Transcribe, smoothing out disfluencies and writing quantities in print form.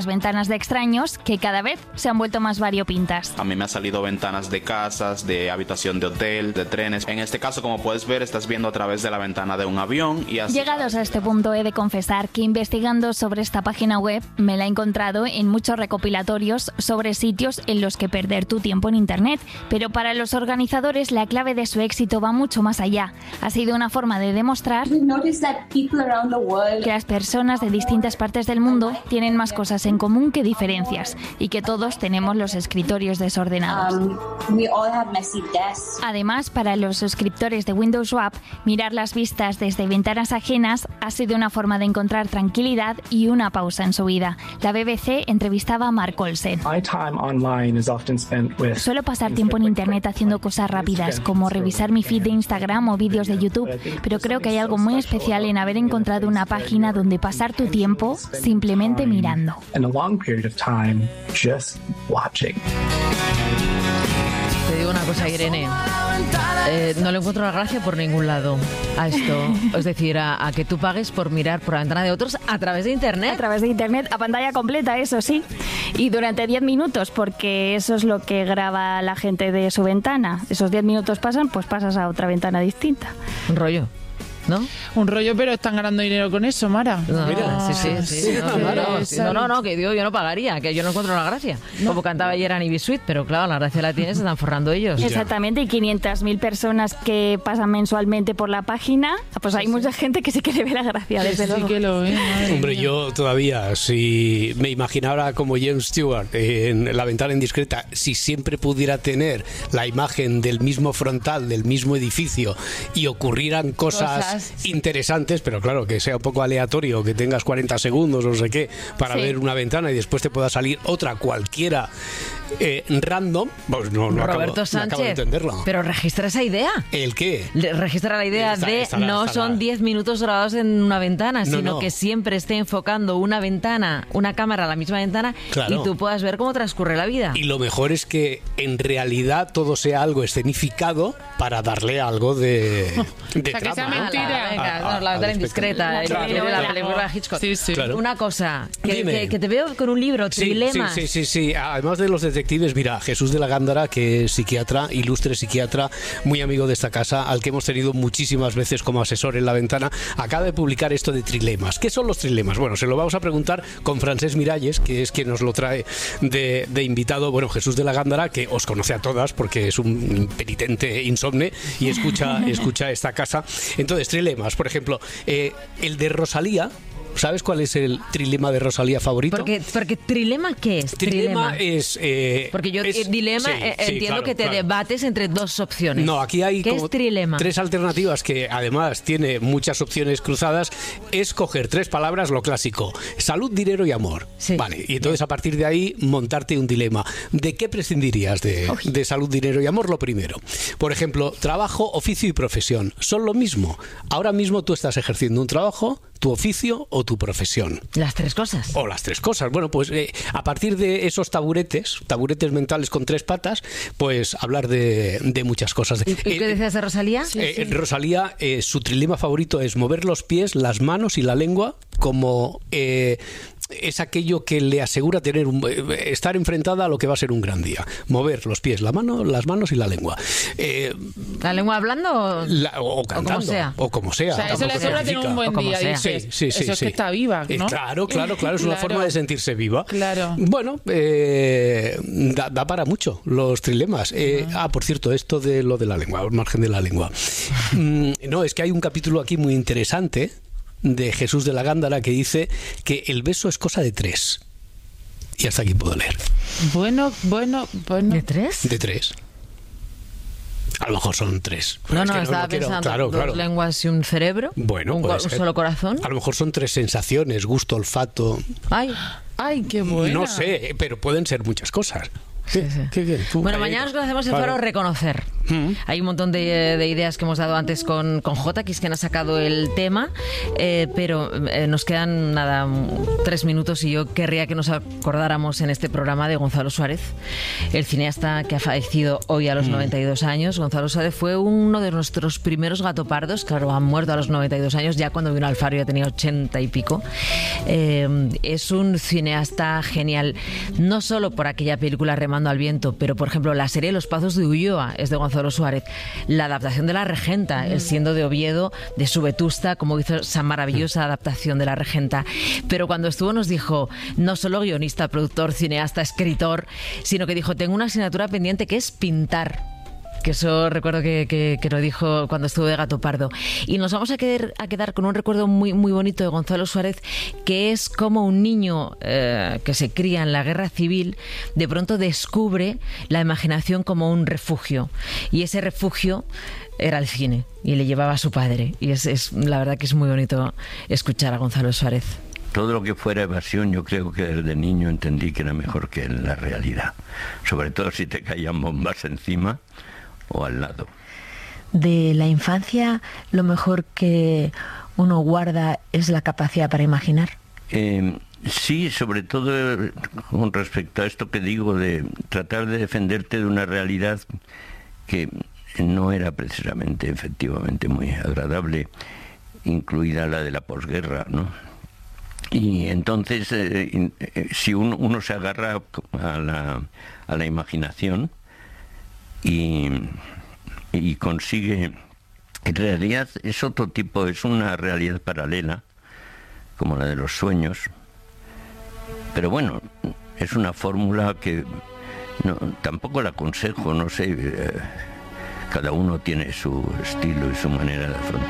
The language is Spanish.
ventanas de extraños que cada vez se han vuelto más variopintas. A mí me han salido ventanas de casas, de habitación de hotel, de trenes. En este caso, como puedes ver, estás viendo a través de la ventana de un avión y así. Llegados a este punto, he de confesar que investigando sobre esta página web me la he encontrado en muchos recopilatorios sobre sitios en los que perder tu tiempo en Internet. Pero para los organizadores la clave de su éxito va mucho más allá. Ha sido una forma de demostrar que las personas de distintas partes del mundo tienen más cosas en común que diferencias y que todos tenemos los escritorios desordenados. Además, para los suscriptores de Windows Swap, mirar las vistas desde ventanas ajenas ha sido una forma de encontrar tranquilidad y una pausa en su vida. La BBC entrevistaba a Mark Olsen. Suelo pasar tiempo en Internet haciendo cosas rápidas, como revisar mi feed de Instagram o vídeos de YouTube, pero creo que hay algo muy especial en haber encontrado una página donde pasar tu tiempo simplemente mirando. Te digo una cosa, Irene, no le encuentro la gracia por ningún lado a esto. Es decir, a que tú pagues por mirar por la ventana de otros a través de Internet. A través de Internet, a pantalla completa, eso sí. Y durante 10 minutos, porque eso es lo que graba la gente de su ventana. Esos 10 minutos pasan, pues pasas a otra ventana distinta. Un rollo, ¿no? Un rollo, pero están ganando dinero con eso, Mara. No, sí. No, que digo, yo no pagaría, que yo no encuentro la gracia. Como cantaba ayer Annie B. Sweet, pero claro, la gracia la tienen, se están forrando ellos. Exactamente, y 500.000 personas que pasan mensualmente por la página, pues hay mucha gente que sí que le ve la gracia, desde luego. Sí que lo ve, Hombre, yo todavía, si me imaginara como James Stewart en La ventana indiscreta, si siempre pudiera tener la imagen del mismo frontal, del mismo edificio, y ocurrieran cosas interesantes, pero claro, que sea un poco aleatorio, que tengas 40 segundos o no sé qué para ver una ventana y después te pueda salir otra cualquiera random, pues no Roberto acabo, Sánchez, no acabo de entenderlo. Pero registra esa idea. ¿El qué? Registra la idea no son 10 minutos grabados en una ventana, sino que siempre esté enfocando una ventana, una cámara a la misma ventana, y tú puedas ver cómo transcurre la vida. Y lo mejor es que en realidad todo sea algo escenificado para darle algo de trama. Que mentira. La ventana indiscreta, la película Hitchcock. Sí. Claro. Una cosa, que te veo con un libro, Trilemas. Sí. Además de los detectives, mira, Jesús de la Gándara, que es psiquiatra, ilustre psiquiatra, muy amigo de esta casa, al que hemos tenido muchísimas veces como asesor en La Ventana, acaba de publicar esto de trilemas. ¿Qué son los trilemas? Bueno, se lo vamos a preguntar con Francesc Miralles, que es quien nos lo trae de invitado. Bueno, Jesús de la Gándara, que os conoce a todas porque es un penitente insomne y escucha esta casa. Entonces, trilemas, por ejemplo, el de Rosalía. ¿Sabes cuál es el trilema de Rosalía favorito? Porque trilema, ¿qué es? Trilema es... porque yo dilema entiendo claro, que te debates entre dos opciones. No, aquí hay como tres alternativas que además tiene muchas opciones cruzadas. Es coger 3 palabras, lo clásico: salud, dinero y amor. Sí. Vale, y entonces a partir de ahí montarte un dilema. ¿De qué prescindirías de salud, dinero y amor? Lo primero. Por ejemplo, trabajo, oficio y profesión. ¿Son lo mismo? Ahora mismo tú estás ejerciendo un trabajo, tu oficio o tu profesión. Las 3 cosas. O las 3 cosas. Bueno, pues a partir de esos taburetes mentales con 3 patas, pues hablar de muchas cosas. ¿Y qué decías de Rosalía? Rosalía, su trilema favorito es mover los pies, las manos y la lengua como... es aquello que le asegura estar enfrentada a lo que va a ser un gran día. Mover los pies, las manos y la lengua. ¿La lengua hablando o cantando? O como sea. O sea, eso le asegura tener un buen día. Sí. Eso es que está viva, ¿no? Claro, es una forma de sentirse viva. Claro. Bueno, da para mucho los trilemas. Por cierto, esto de lo de la lengua, al margen de la lengua. No, es que hay un capítulo aquí muy interesante de Jesús de la Gándara que dice que el beso es cosa de 3. Y hasta aquí puedo leer. Bueno. ¿De 3? De 3. A lo mejor son 3. No, estaba pensando, dos lenguas y un cerebro. Bueno, un solo corazón. A lo mejor son 3 sensaciones: gusto, olfato. Ay, qué bueno. No sé, pero pueden ser muchas cosas. Sí. Bueno, mañana nos conocemos el faro reconocer. Hay un montón de ideas que hemos dado antes con Jota, que es quien ha sacado el tema, pero nos quedan 3 minutos y yo querría que nos acordáramos en este programa de Gonzalo Suárez, el cineasta que ha fallecido hoy a los 92 años. Gonzalo Suárez fue uno de nuestros primeros gatopardos, claro, ha muerto a los 92 años, ya cuando vino al Faro ya tenía 80 y pico. Es un cineasta genial, no solo por aquella película Remando al viento, pero por ejemplo la serie Los Pazos de Ulloa es de Gonzalo Suárez, la adaptación de La Regenta, él siendo de Oviedo, de su Vetusta, como hizo esa maravillosa adaptación de La Regenta. Pero cuando estuvo nos dijo, no solo guionista, productor, cineasta, escritor, sino que dijo, tengo una asignatura pendiente que es pintar. Que eso recuerdo que lo dijo cuando estuvo de Gato Pardo. Y nos vamos a quedar con un recuerdo muy, muy bonito de Gonzalo Suárez, que es como un niño que se cría en la guerra civil, de pronto descubre la imaginación como un refugio. Y ese refugio era el cine, y le llevaba a su padre. Y la verdad que es muy bonito escuchar a Gonzalo Suárez. Todo lo que fuera evasión, yo creo que desde niño entendí que era mejor que en la realidad. Sobre todo si te caían bombas encima o al lado. De la infancia, lo mejor que uno guarda es la capacidad para imaginar. Sí, sobre todo con respecto a esto que digo de tratar de defenderte de una realidad que no era precisamente, efectivamente, muy agradable, incluida la de la posguerra, ¿no? Y entonces, si uno se agarra a la imaginación y consigue, en realidad es otro tipo, es una realidad paralela, como la de los sueños, pero bueno, es una fórmula que tampoco la aconsejo, no sé, cada uno tiene su estilo y su manera de afrontar.